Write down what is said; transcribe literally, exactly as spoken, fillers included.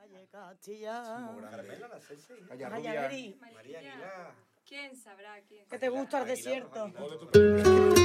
Carmela, la Ceci. Calla, María rubia. Aguilar. María Aguilar. ¿Quién sabrá quién? ¿Qué te gusta el Aguilar, desierto? Aguilar.